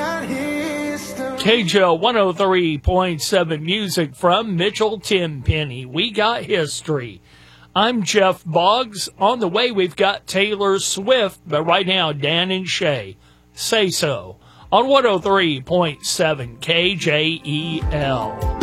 KJO 103.7 music from Mitchell Tenpenny. We got history. I'm Jeff Boggs. On the way, we've got Taylor Swift, but right now, Dan and Shay. Say So on 103.7 KJEL.